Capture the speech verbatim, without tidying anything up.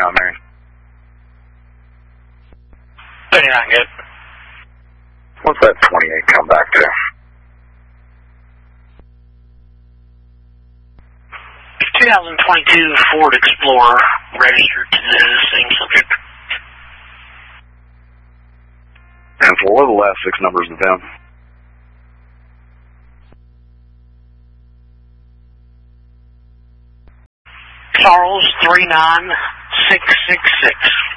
thirty-nine, Mary. thirty-nine, good. What's that twenty-eight come back to? twenty twenty-two Ford Explorer, registered to the same subject. And for what are the last six numbers of them? Charles three nine six six six.